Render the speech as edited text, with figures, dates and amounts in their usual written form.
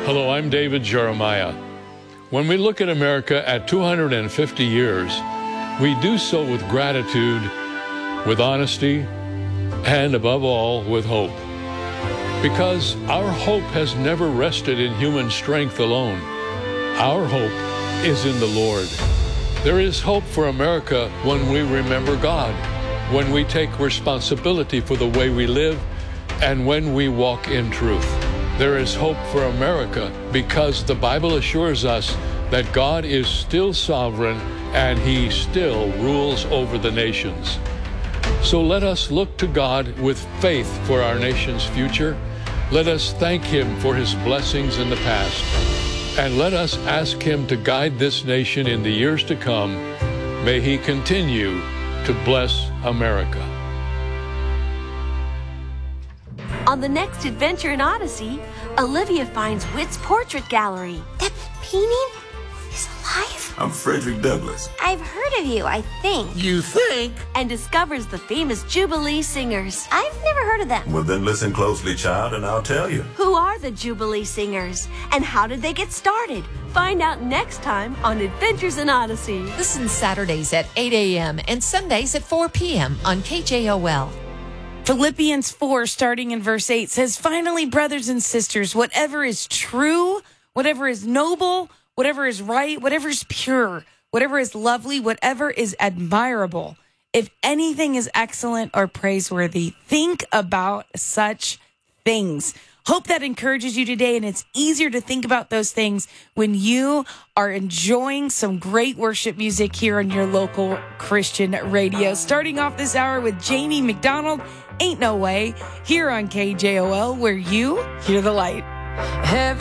Hello, I'm David Jeremiah. When we look at America at 250 years, we do so with gratitude, with honesty, and above all, with hope. Because our hope has never rested in human strength alone. Our hope is in the Lord. There is hope for America when we remember God, when we take responsibility for the way we live, and when we walk in truth. There is hope for America because the Bible assures us that God is still sovereign and He still rules over the nations. So let us look to God with faith for our nation's future. Let us thank Him for His blessings in the past. And let us ask Him to guide this nation in the years to come. May He continue to bless America. On the next adventure in Odyssey, Olivia finds Whit's portrait gallery. That painting is alive? I'm Frederick Douglass. I've heard of you, I think. You think? And discovers the famous Jubilee Singers. I've never heard of them. Well, then listen closely, child, and I'll tell you. Who are the Jubilee Singers? And how did they get started? Find out next time on Adventures in Odyssey. Listen Saturdays at 8 a.m. and Sundays at 4 p.m. on KJOL. Philippians 4, starting in verse 8, says, "Finally, brothers and sisters, whatever is true, whatever is noble, whatever is right, whatever is pure, whatever is lovely, whatever is admirable, if anything is excellent or praiseworthy, think about such things." Hope that encourages you today, and it's easier to think about those things when you are enjoying some great worship music here on your local Christian radio. Starting off this hour with Jamie McDonald, Ain't No Way, here on KJOL, where you hear the light.